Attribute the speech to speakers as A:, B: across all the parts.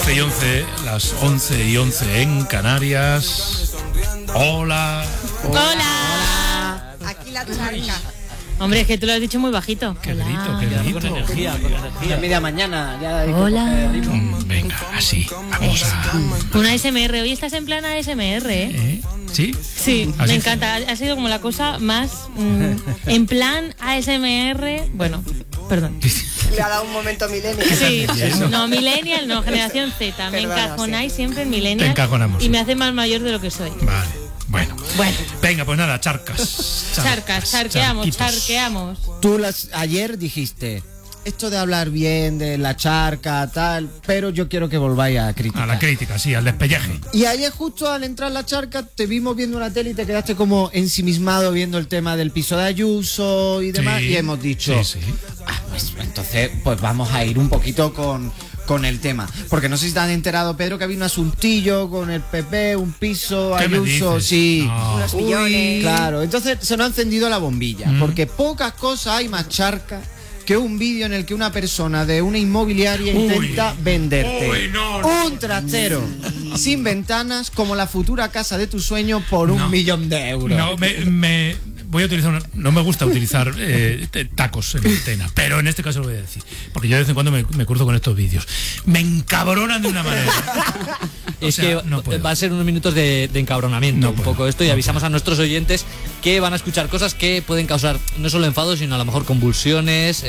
A: 12:11, las 11:11 en Canarias. Hola.
B: Hola. Aquí la charca.
C: Hombre, es que tú lo has dicho muy bajito.
A: Qué grito, qué grito.
D: Con energía. Media mañana. Ya
C: hola.
A: Venga, así. Vamos a...
C: Una ASMR. Hoy estás en plan ASMR, ¿eh?
A: ¿Sí?
C: Sí,
A: ¿Así?
C: me encanta. Ha sido como la cosa más... en plan ASMR... Bueno, perdón.
B: Le ha dado un momento millennial.
C: Sí,
A: eso?
C: no, millennial, no, generación Z. Me
B: Perdona,
C: encajonáis
B: sí.
C: siempre en millennial.
A: Te encajonamos,
C: y
A: sí.
C: me hace más mayor de lo que soy.
A: Vale, bueno.
C: Bueno.
A: Venga, pues nada, charcas.
C: Charqueamos.
D: Tú ayer dijiste, esto de hablar bien de la charca, tal, pero yo quiero que volváis a criticar.
A: A la crítica, sí, al despelleje.
D: Y ayer justo al entrar la charca te vimos viendo una tele y te quedaste como ensimismado viendo el tema del piso de Ayuso y demás,
A: Sí,
D: y hemos dicho,
A: sí.
D: pues entonces pues vamos a ir un poquito con el tema, porque no sé si te has enterado, Pedro, que había un asuntillo con el PP, un piso,
A: ¿Qué me
D: Ayuso,
A: dices?
D: sí.
A: No.
B: Unos millones.
D: Claro, entonces se nos ha encendido la bombilla, porque pocas cosas hay más charca que un vídeo en el que una persona de una inmobiliaria intenta venderte un trastero sin ventanas como la futura casa de tu sueño por
A: No.
D: 1 millón de euros.
A: No, me voy a utilizar no me gusta utilizar tacos en antena, pero en este caso lo voy a decir, porque yo de vez en cuando me cruzo con estos vídeos. Me encabronan de una manera.
E: Es que
A: no puedo.
E: va a ser unos minutos de encabronamiento
A: No
E: un
A: puedo,
E: poco esto, y
A: no
E: avisamos
A: puedo.
E: a nuestros oyentes que van a escuchar cosas que pueden causar no solo enfado, sino a lo mejor convulsiones,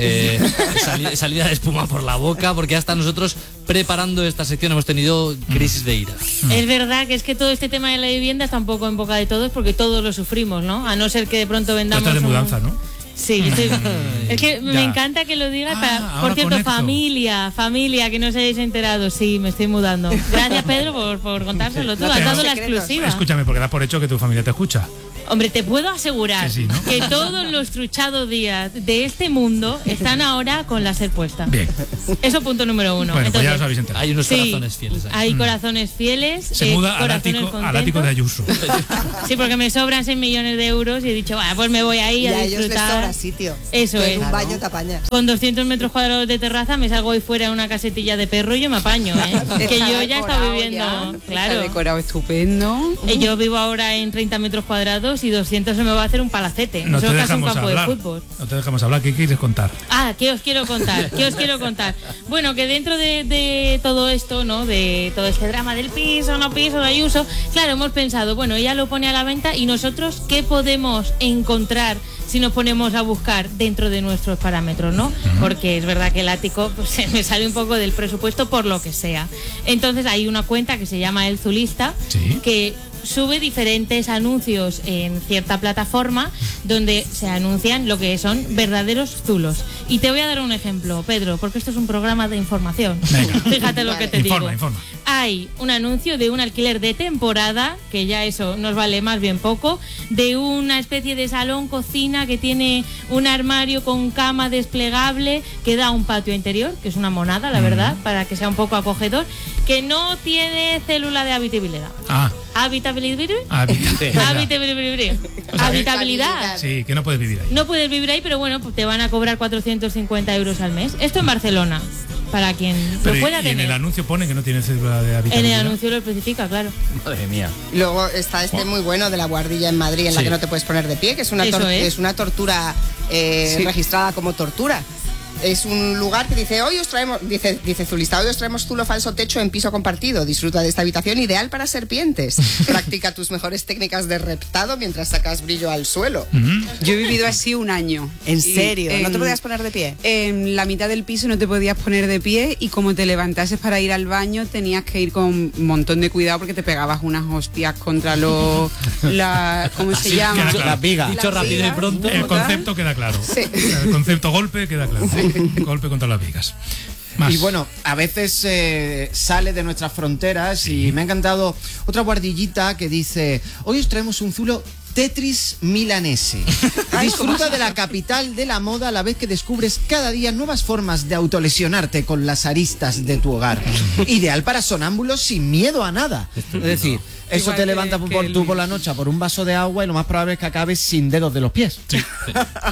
E: salida de espuma por la boca, porque hasta nosotros preparando esta sección hemos tenido crisis de ira.
C: Es verdad que es que todo este tema de la vivienda está un poco en boca de todos porque todos lo sufrimos, ¿no? A no ser que de pronto
A: Tú
C: vendamos...
A: estás de mudanza, ¿no?
C: Sí, es que me
A: Ya.
C: encanta que lo digas.
A: Ahora
C: Por cierto,
A: conecto.
C: familia, que no os hayáis enterado. Sí, me estoy mudando. Gracias, Pedro, por contárselo tú.
B: No
C: Has
B: tenemos
C: dado la
B: secretos.
C: exclusiva.
A: Escúchame, porque das por hecho que tu familia te escucha.
C: Hombre, te puedo asegurar
A: Que sí, ¿no?
C: que todos los truchados días de este mundo están ahora con la SER puesta.
A: Bien.
C: Eso punto número uno.
A: Bueno, pues ya
C: Entonces,
A: os habéis enterado.
E: Hay unos
C: sí,
E: corazones fieles ahí.
C: hay corazones fieles.
A: Se muda al
C: corazones
A: ático de Ayuso.
C: Sí, porque me sobran 6 millones de euros y he dicho, pues me voy ahí
B: Y
C: a
B: a ellos les
C: disfrutar.
B: sobra sitio.
C: Eso
B: Tú
C: es.
B: en un baño te apañas.
C: Con 200 metros cuadrados de terraza me salgo ahí fuera en una casetilla de perro y yo me apaño, ¿eh? Que yo ya he estado viviendo,
F: Está
C: claro.
F: decorado estupendo.
C: Yo vivo ahora en 30 metros cuadrados y 200 se me va a hacer un palacete.
A: No
C: Eso
A: te
C: es casi un
A: dejamos
C: campo
A: hablar.
C: de fútbol.
A: No te dejamos hablar. ¿Qué quieres contar?
C: Ah, ¿qué os quiero contar? Bueno, que dentro de todo esto, ¿no? De todo este drama del piso, no piso, de Ayuso, claro, hemos pensado, bueno, ella lo pone a la venta y nosotros, ¿qué podemos encontrar si nos ponemos a buscar dentro de nuestros parámetros, ¿no? Porque es verdad que el ático pues, se me sale un poco del presupuesto por lo que sea. Entonces hay una cuenta que se llama El Zulista,
A: Sí.
C: que sube diferentes anuncios en cierta plataforma donde se anuncian lo que son verdaderos zulos. Y te voy a dar un ejemplo, Pedro, porque esto es un programa de información.
A: Venga.
C: Fíjate lo que te digo.
A: Informa.
C: Hay un anuncio de un alquiler de temporada, que ya eso nos vale más bien poco, de una especie de salón cocina que tiene un armario con cama desplegable que da a un patio interior, que es una monada, la verdad, para que sea un poco acogedor, que no tiene célula de habitabilidad. Habitabilidad. Habitabilidad.
A: Sí, que no puedes vivir ahí.
C: No puedes vivir ahí, pero bueno, pues te van a cobrar 450 euros al mes. Esto en Barcelona, para quien
A: Pero
C: lo pueda
A: y en
C: tener.
A: el anuncio pone que no tiene célula de
C: En
A: habitabilidad.
C: el anuncio lo especifica, claro.
E: Madre mía.
B: Luego está este muy bueno de la Guardilla en Madrid, en la
A: Sí.
B: que no te puedes poner de pie, que es una,
C: Eso es.
B: es una tortura
D: Sí.
B: registrada como tortura. Es un lugar que dice, hoy os traemos, dice Zulista, hoy os traemos zulo falso techo en piso compartido. Disfruta de esta habitación ideal para serpientes. Practica tus mejores técnicas de reptado mientras sacas brillo al suelo.
F: Yo he vivido así un año.
B: ¿En
F: Y
B: serio? ¿No te podías poner de pie?
F: En la mitad del piso no te podías poner de pie y como te levantases para ir al baño tenías que ir con un montón de cuidado porque te pegabas unas hostias contra ¿cómo se
A: Sí,
F: llama?
A: queda claro.
D: Las vigas.
E: Dicho
B: Las
E: rápido y
B: vigas.
E: pronto.
A: El concepto queda claro. El concepto golpe queda claro. Golpe contra las vigas. Más.
D: Y bueno, a veces sale de nuestras fronteras y me ha encantado otra guardillita que dice, hoy os traemos un zulo Tetris milanese. Disfruta de la capital de la moda a la vez que descubres cada día nuevas formas de autolesionarte con las aristas de tu hogar. Ideal para sonámbulos sin miedo a nada. Es decir, eso
F: Igual
D: te
F: que-
D: levantas
F: que
D: por
F: Luis.
D: la noche por un vaso de agua y lo más probable es que acabes sin dedos de los pies.
A: Sí.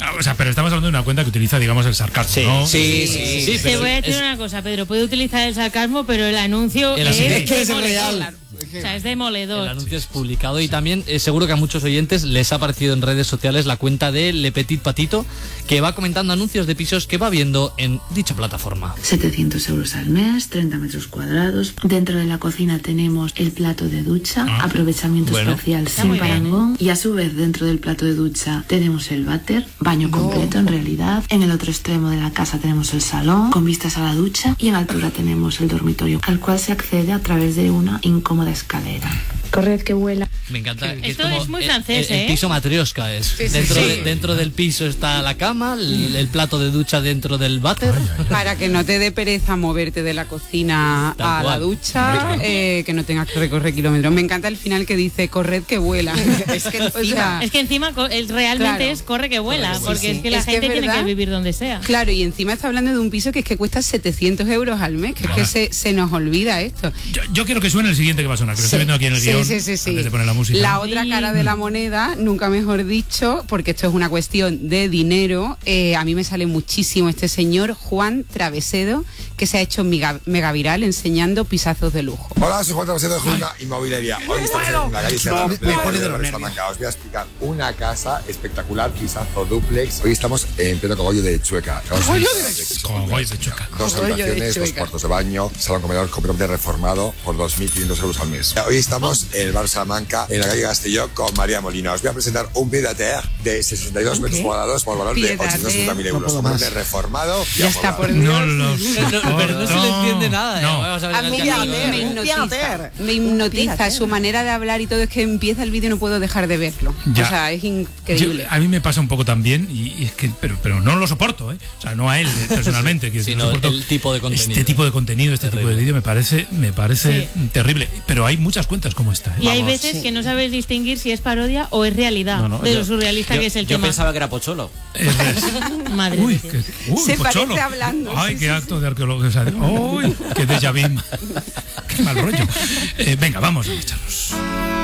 A: O sea, pero estamos hablando de una cuenta que utiliza, digamos, el sarcasmo, ¿no?
E: Sí,
C: Te
E: pero
C: voy a decir una cosa, Pedro, puede utilizar el sarcasmo, pero el anuncio
E: El
C: es,
E: anuncio-
D: Es que es
C: demoledor.
D: real.
C: O sea, es
E: el
C: demoledor.
E: anuncio es publicado y también seguro que a muchos oyentes les ha aparecido en redes sociales la cuenta de Le Petit Patito, que va comentando anuncios de pisos que va viendo en dicha plataforma.
G: 700 euros al mes, 30 metros cuadrados. Dentro de la cocina tenemos el plato de ducha, aprovechamiento
E: Bueno.
G: espacial
C: Está
G: sin
C: muy bien,
G: parangón. Y a su vez, dentro del plato de ducha tenemos el váter, baño completo en realidad. En el otro extremo de la casa tenemos el salón, con vistas a la ducha. Y en altura tenemos el dormitorio, al cual se accede a través de una incómoda escalera. Corred que vuela.
E: Me encanta. Que
C: Esto
E: como
C: es muy francés,
E: el
C: ¿eh?
E: piso matrioska es.
F: Sí, sí,
E: dentro,
F: sí.
E: dentro del piso está la cama, el plato de ducha dentro del váter.
F: Para que no te dé pereza moverte de la cocina
E: Tal
F: a la
E: cual.
F: ducha, que no tengas que recorrer kilómetros. Me encanta el final que dice, corred que vuela.
B: Es que
F: O sea,
C: Es que encima realmente
F: Claro.
C: es corre que vuela, porque
F: sí.
C: es que la
F: Es que
C: gente
F: es
C: tiene que
F: verdad.
C: vivir donde sea.
F: claro, y encima está hablando de un piso que es que cuesta 700 euros al mes, que es que se nos olvida esto.
A: Yo quiero que suene el siguiente que va a sonar, que lo estoy viendo aquí en el guión,
F: sí.
A: antes de poner la música.
F: La otra cara de la moneda, nunca mejor dicho, porque esto es una cuestión de dinero. A mí me sale muchísimo este señor Juan Travesedo, que se ha hecho mega viral enseñando pisazos de lujo.
H: Hola, soy Juan Travesedo de Junta Inmobiliaria. Hoy estamos en la calle Serrano,
D: me pone de los nervios.
H: Salamanca. Os voy a explicar una casa espectacular, pisazo duplex. Hoy estamos en pleno cogollo de Chueca.
A: Cogollo de Chueca.
H: Dos
F: Cogollo de
H: habitaciones, dos
F: Chueca.
H: cuartos de baño, salón comedor completamente reformado por 2.500 euros al mes. Hoy estamos en el bar Salamanca, en la calle Castelló, con María Molina. Os voy a presentar un pied-à-terre de 62 metros cuadrados por valor de
F: Pied-à-terre.
H: 860.000 euros.
D: No puedo
H: Completamente
D: más.
H: reformado. y
F: Ya está,
H: amoblado.
F: por Dios.
A: No lo soporto.
E: Pero no se le entiende nada.
A: No.
E: Vamos a ver
B: A
E: el
B: mí
E: capítulo.
B: ya
F: Me hipnotiza su manera de hablar y todo. Es que empieza el vídeo y no puedo dejar de verlo.
A: Ya.
F: O sea, es increíble.
A: A mí me pasa un poco también, y es que, pero no lo soporto, ¿eh? O sea, no a él personalmente, que
E: Sino
A: no soporto
E: el tipo de contenido.
A: Este tipo de contenido, este tipo de vídeo me parece
C: Sí.
A: terrible. Pero hay muchas cuentas como esta, ¿eh?
C: Y hay veces que no sabes distinguir si es parodia o es realidad de lo surrealista que es el
I: yo
C: tema.
I: pensaba que era Pocholo.
C: Madre
A: Uy,
C: de Dios.
F: Se
A: Pocholo.
F: parece hablando.
A: Ay, qué acto de arqueología. O sea, uy, qué déjà vu. Qué mal rollo. Venga, vamos a marcharnos.